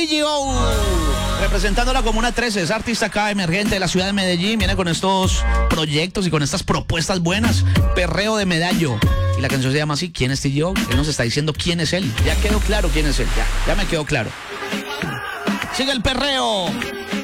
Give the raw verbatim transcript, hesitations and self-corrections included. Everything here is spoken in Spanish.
T G O, representando la Comuna trece, es artista acá emergente de la ciudad de Medellín, viene con estos proyectos y con estas propuestas buenas, Perreo de Medallo. Y la canción se llama así, ¿quién es T G O? Él nos está diciendo quién es él. Ya quedó claro quién es él, ya, ya me quedó claro. Sigue el perreo.